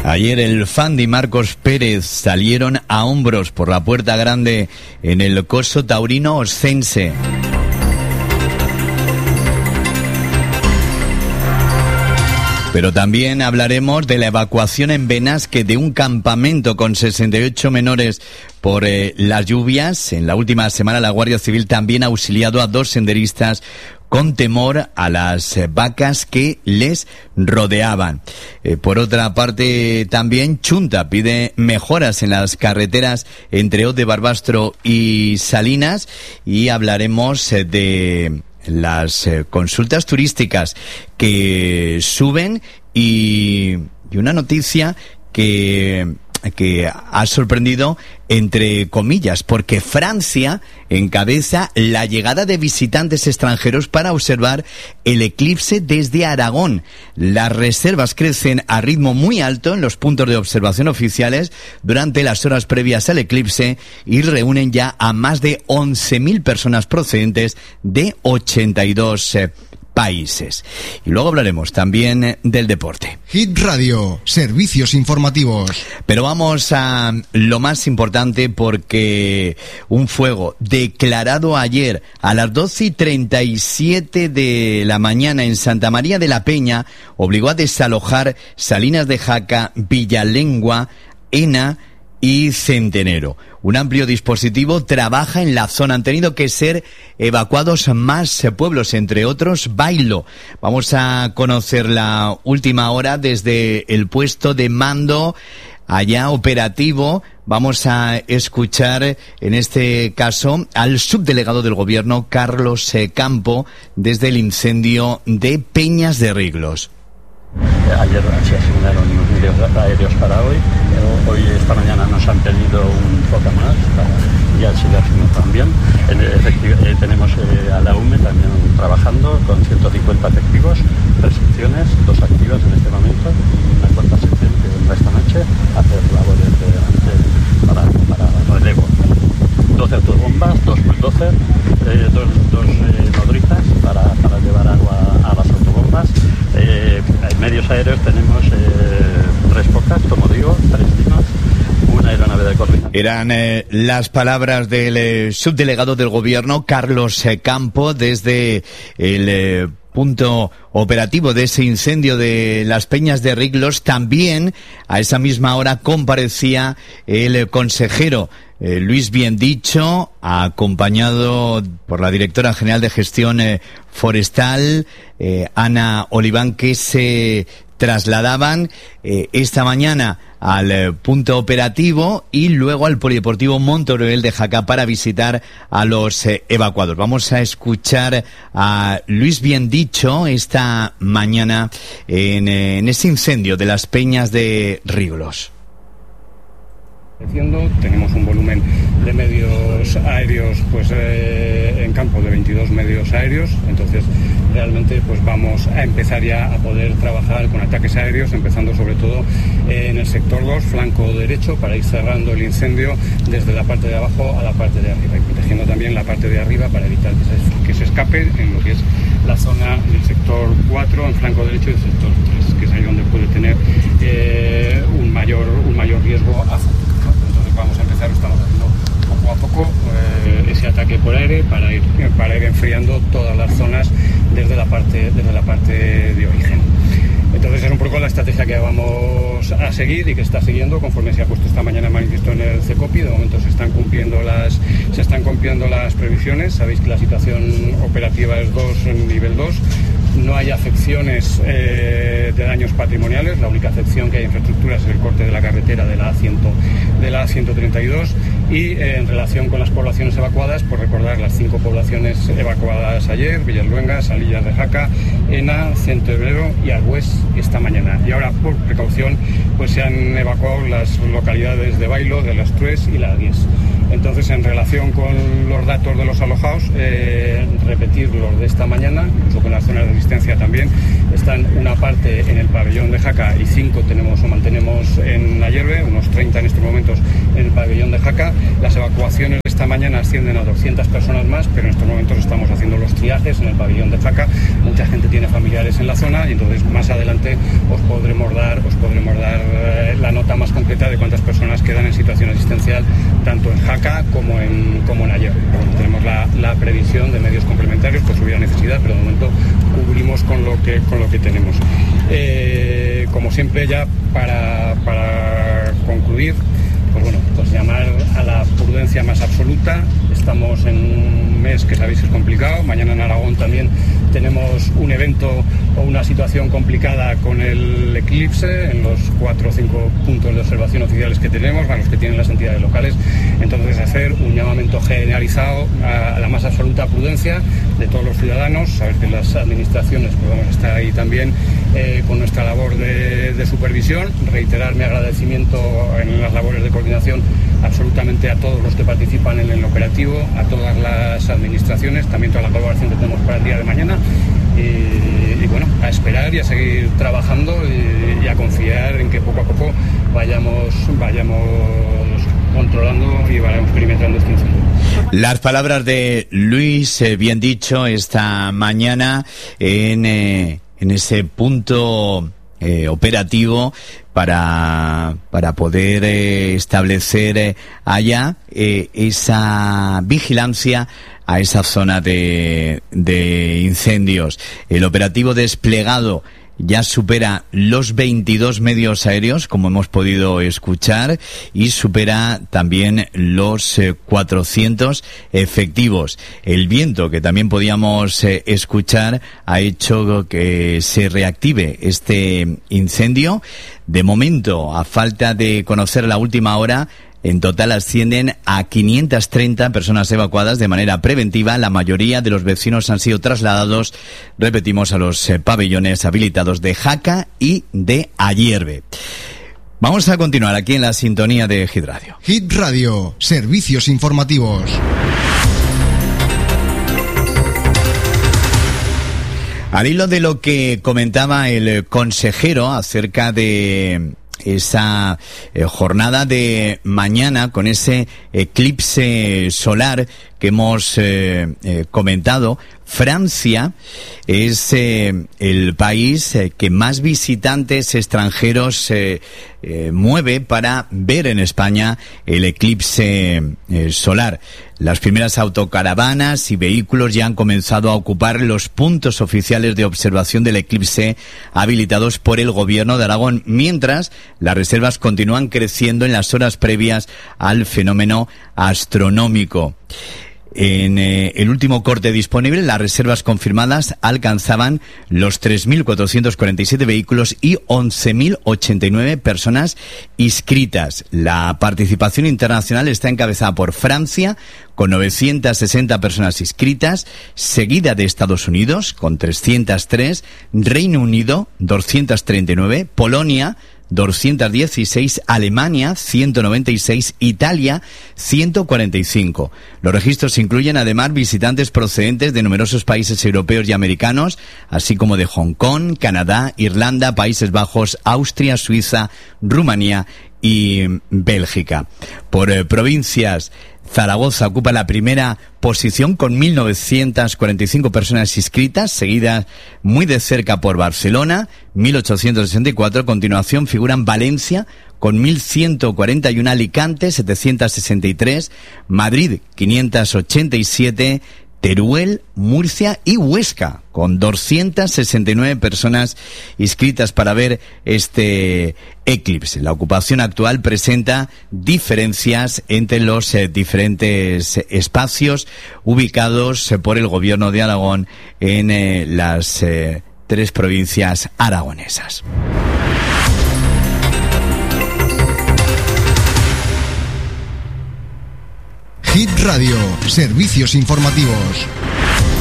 Ayer el Fandi y Marcos Pérez salieron a hombros por la puerta grande en el coso taurino oscense. Pero también hablaremos de la evacuación en Benasque de un campamento con 68 menores por las lluvias. En la última semana la Guardia Civil también ha auxiliado a 2 senderistas con temor a las vacas que les rodeaban. Por otra parte, también Chunta pide mejoras en las carreteras entre Os de Barbastro y Salinas, y hablaremos de las consultas turísticas que suben y una noticia que ha sorprendido entre comillas, porque Francia encabeza la llegada de visitantes extranjeros para observar el eclipse desde Aragón. Las reservas crecen a ritmo muy alto en los puntos de observación oficiales durante las horas previas al eclipse y reúnen ya a más de 11.000 personas procedentes de 82 países. Y luego hablaremos también del deporte. Hit Radio, servicios informativos. Pero vamos a lo más importante, porque un fuego declarado ayer a las 12:37 de la mañana en Santa María de la Peña obligó a desalojar Salinas de Jaca, Villalengua, Ena y Centenero. Un amplio dispositivo trabaja en la zona. Han tenido que ser evacuados más pueblos, entre otros Bailo. Vamos a conocer la última hora desde el puesto de mando allá operativo. Vamos a escuchar en este caso al subdelegado del gobierno, Carlos Campo, desde el incendio de Peñas de Riglos. Ayer se asignaron unos medios aéreos para hoy. Hoy, esta mañana, nos han pedido un foca más y al Siderfino también. Tenemos a la UME también trabajando con 150 efectivos, 3 secciones, 2 activas en este momento y una cuarta sección que vendrá esta noche a hacer labores para relevo. 12 autobombas, 2 bulldozers, 2 nodrizas para llevar agua a las autobombas. En medios aéreos tenemos 3 focas, como digo, 3 Dinos, una aeronave de coordinación. Eran las palabras del subdelegado del gobierno, Carlos Campo, desde el punto operativo de ese incendio de las Peñas de Riglos. También a esa misma hora comparecía el consejero Luis Biendicho, acompañado por la directora general de gestión forestal, Ana Oliván, que se trasladaban esta mañana al punto operativo y luego al polideportivo Montoroel de Jaca para visitar a los evacuados. Vamos a escuchar a Luis Biendicho esta mañana en ese incendio de las Peñas de Riglos. Tenemos un volumen de medios aéreos en campo de 22 medios aéreos, entonces realmente vamos a empezar ya a poder trabajar con ataques aéreos, empezando sobre todo en el sector 2, flanco derecho, para ir cerrando el incendio desde la parte de abajo a la parte de arriba y protegiendo también la parte de arriba para evitar que se escape en lo que es la zona del sector 4 en flanco derecho y el sector 3, que es ahí donde puede tener un mayor riesgo a futuro. Vamos a empezar, estamos haciendo poco a poco ese ataque por aire para ir enfriando todas las zonas desde la parte de origen. Entonces es un poco la estrategia que vamos a seguir y que está siguiendo conforme se ha puesto esta mañana manifiesto en el CECOPI. De momento se están cumpliendo las previsiones. Sabéis que la situación operativa es nivel 2. No hay afecciones de daños patrimoniales. La única afección que hay en infraestructuras es el corte de la carretera de la A132. Y en relación con las poblaciones evacuadas, pues recordar las 5 poblaciones evacuadas ayer: Villalluenga, Salillas de Jaca, Ena, Centenero y Argüés esta mañana. Y ahora, por precaución, pues se han evacuado las localidades de Bailo, de Las Trués y Las Guies. Entonces, en relación con los datos de los alojados, repetir los de esta mañana, incluso con las zonas de asistencia también. Están una parte en el pabellón de Jaca y 5 mantenemos en Ayerbe, unos 30 en estos momentos en el pabellón de Jaca. Las evacuaciones de esta mañana ascienden a 200 personas más, pero en estos momentos estamos haciendo los triajes en el pabellón de Jaca. Mucha gente tiene familiares en la zona y entonces más adelante os podremos dar de cuántas personas quedan en situación asistencial tanto en Jaca como en Ayerbe. Tenemos la previsión de medios complementarios por si hubiera necesidad, pero de momento cubrimos con lo que tenemos. Como siempre, ya para concluir, pues llamar a la prudencia más absoluta. Estamos en un mes que sabéis que es complicado. Mañana en Aragón también tenemos un evento o una situación complicada con el eclipse en los 4 o 5 puntos de observación oficiales que tenemos, a los que tienen las entidades locales. Entonces, hacer un llamamiento generalizado a la más absoluta prudencia de todos los ciudadanos, saber que las administraciones pues vamos a estar ahí también con nuestra labor de supervisión, reiterar mi agradecimiento en las labores de coordinación absolutamente a todos los que participan en el operativo, a todas las administraciones, también toda la colaboración que tenemos para el día de mañana y bueno, a esperar y a seguir trabajando y a confiar en que poco a poco vayamos controlando y vayamos perimetrando este incendio. Las palabras de Luis, bien dicho, esta mañana en ese punto operativo para poder establecer allá esa vigilancia a esa zona de incendios. El operativo desplegado ya supera los 22 medios aéreos, como hemos podido escuchar, y supera también los 400 efectivos. El viento, que también podíamos escuchar, ha hecho que se reactive este incendio. De momento, a falta de conocer la última hora, en total ascienden a 530 personas evacuadas de manera preventiva. La mayoría de los vecinos han sido trasladados, repetimos, a los pabellones habilitados de Jaca y de Ayerbe. Vamos a continuar aquí en la sintonía de Hit Radio. Hit Radio, servicios informativos. Al hilo de lo que comentaba el consejero acerca de esa jornada de mañana con ese eclipse solar que hemos comentado, Francia es el país que más visitantes extranjeros mueve para ver en España el eclipse solar. Las primeras autocaravanas y vehículos ya han comenzado a ocupar los puntos oficiales de observación del eclipse habilitados por el Gobierno de Aragón, mientras las reservas continúan creciendo en las horas previas al fenómeno astronómico. En el último corte disponible, las reservas confirmadas alcanzaban los 3.447 vehículos y 11.089 personas inscritas. La participación internacional está encabezada por Francia, con 960 personas inscritas, seguida de Estados Unidos, con 303, Reino Unido, 239, Polonia, 216, Alemania 196, Italia 145. Los registros incluyen además visitantes procedentes de numerosos países europeos y americanos, así como de Hong Kong, Canadá, Irlanda, Países Bajos, Austria, Suiza, Rumanía y Bélgica. Por provincias, Zaragoza ocupa la primera posición con 1.945 personas inscritas, seguidas muy de cerca por Barcelona, 1.864. A continuación figuran Valencia con 1.141, Alicante 763, Madrid 587, Teruel, Murcia y Huesca, con 269 personas inscritas para ver este eclipse. La ocupación actual presenta diferencias entre los diferentes espacios ubicados por el Gobierno de Aragón en las 3 provincias aragonesas. Hit Radio, servicios informativos.